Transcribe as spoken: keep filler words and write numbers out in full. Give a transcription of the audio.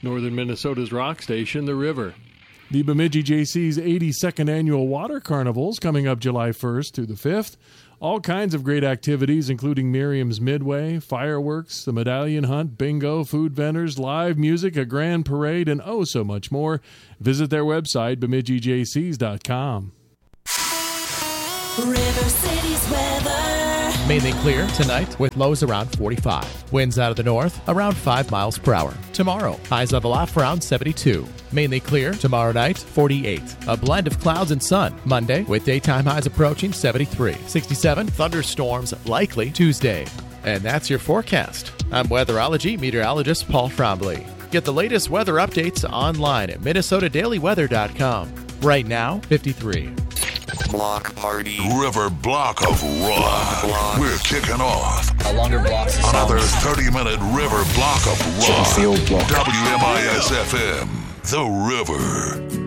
Northern Minnesota's rock station, The River. The Bemidji J C's eighty-second Annual Water Carnival's coming up July first to the fifth. All kinds of great activities, including Miriam's Midway, fireworks, the medallion hunt, bingo, food vendors, live music, a grand parade, and oh so much more. Visit their website, bemidji j cs dot com. River City's weather. Mainly clear tonight with lows around forty-five. Winds out of the north around five miles per hour. Tomorrow, highs level off around seventy-two. Mainly clear tomorrow night, forty-eight. A blend of clouds and sun. Monday, with daytime highs approaching seventy-three. sixty-seven, thunderstorms likely Tuesday. And that's your forecast. I'm weatherology meteorologist Paul Frombley. Get the latest weather updates online at minnesota daily weather dot com. Right now, fifty-three. Block party. River block of rock. Block. We're kicking off. A longer block. Another thirty-minute River block of rock. Field block. W M I S F M. The River.